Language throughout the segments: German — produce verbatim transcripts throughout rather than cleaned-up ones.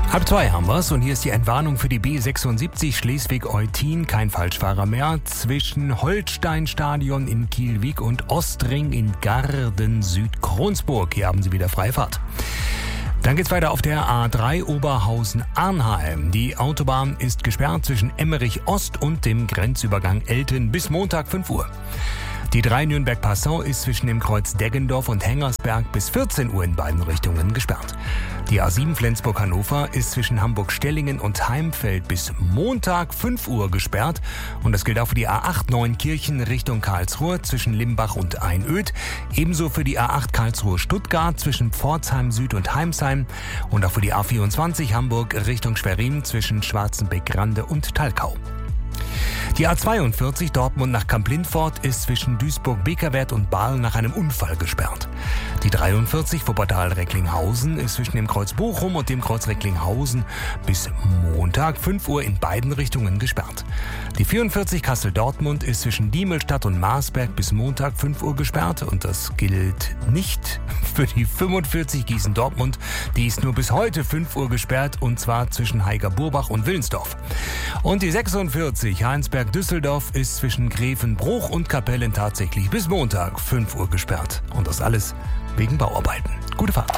Halb zwei haben wir's und hier ist die Entwarnung für die B sechsundsiebzig Schleswig-Eutin. Kein Falschfahrer mehr zwischen Holsteinstadion in Kielwig und Ostring in Garden-Südkronsburg. Hier haben Sie wieder freie Fahrt. Dann geht's weiter auf der A drei Oberhausen-Arnheim. Die Autobahn ist gesperrt zwischen Emmerich Ost und dem Grenzübergang Elten bis Montag fünf Uhr. Die drei Nürnberg-Passau ist zwischen dem Kreuz Deggendorf und Hengersberg bis vierzehn Uhr in beiden Richtungen gesperrt. Die A sieben Flensburg-Hannover ist zwischen Hamburg-Stellingen und Heimfeld bis Montag fünf Uhr gesperrt. Und das gilt auch für die A acht Neunkirchen Richtung Karlsruhe zwischen Limbach und Einöd. Ebenso für die A acht Karlsruhe-Stuttgart zwischen Pforzheim Süd und Heimsheim. Und auch für die A vierundzwanzig Hamburg Richtung Schwerin zwischen Schwarzenbeck-Rande und Talkau. Die A zweiundvierzig Dortmund nach Kamp-Lindfort ist zwischen Duisburg-Bekerwert und Baal nach einem Unfall gesperrt. Die dreiundvierzig Wuppertal-Recklinghausen ist zwischen dem Kreuz Bochum und dem Kreuz Recklinghausen bis Montag fünf Uhr in beiden Richtungen gesperrt. Die vierundvierzig Kassel-Dortmund ist zwischen Diemelstadt und Marsberg bis Montag fünf Uhr gesperrt und das gilt nicht für die fünfundvierzig Gießen-Dortmund. Die ist nur bis heute fünf Uhr gesperrt und zwar zwischen Heiger-Burbach und Willensdorf. Und die sechsundvierzig Heinsberg-Düsseldorf ist zwischen Grevenbruch und Kapellen tatsächlich bis Montag fünf Uhr gesperrt. Und das alles wegen Bauarbeiten. Gute Fahrt.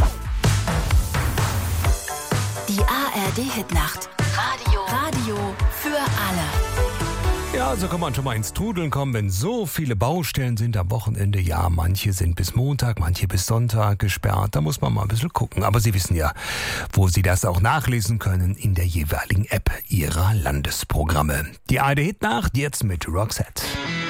Die A R D-Hitnacht. Radio. Radio für alle. Ja, so kann man schon mal ins Trudeln kommen, wenn so viele Baustellen sind am Wochenende. Ja, manche sind bis Montag, manche bis Sonntag gesperrt. Da muss man mal ein bisschen gucken. Aber Sie wissen ja, wo Sie das auch nachlesen können in der jeweiligen App Ihrer Landesprogramme. Die A R D-Hitnacht jetzt mit Roxette.